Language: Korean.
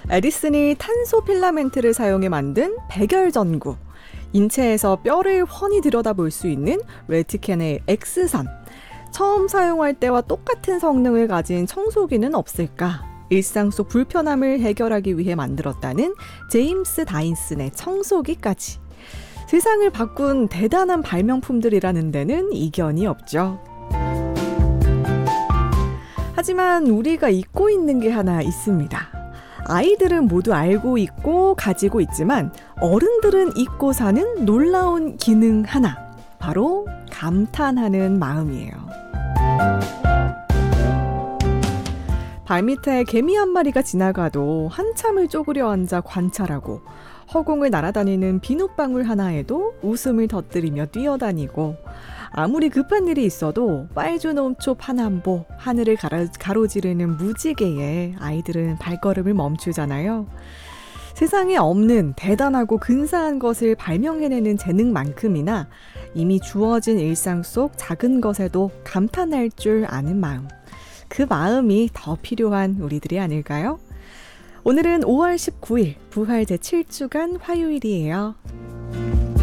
에디슨이 탄소 필라멘트를 사용해 만든 백열전구, 인체에서 뼈를 훤히 들여다볼 수 있는 레티켄의 X선, 처음 사용할 때와 똑같은 성능을 가진 청소기는 없을까? 일상 속 불편함을 해결하기 위해 만들었다는 제임스 다인슨의 청소기까지. 세상을 바꾼 대단한 발명품들이라는 데는 이견이 없죠. 하지만 우리가 잊고 있는 게 하나 있습니다. 아이들은 모두 알고 있고 가지고 있지만 어른들은 잊고 사는 놀라운 기능 하나, 바로 감탄하는 마음이에요. 발밑에 개미 한 마리가 지나가도 한참을 쪼그려 앉아 관찰하고, 허공을 날아다니는 비눗방울 하나에도 웃음을 터뜨리며 뛰어다니고, 아무리 급한 일이 있어도 빨주노초 파남보, 하늘을 가로지르는 무지개에 아이들은 발걸음을 멈추잖아요. 세상에 없는 대단하고 근사한 것을 발명해내는 재능만큼이나 이미 주어진 일상 속 작은 것에도 감탄할 줄 아는 마음, 그 마음이 더 필요한 우리들이 아닐까요? 오늘은 5월 19일 부활 제7주간 화요일이에요.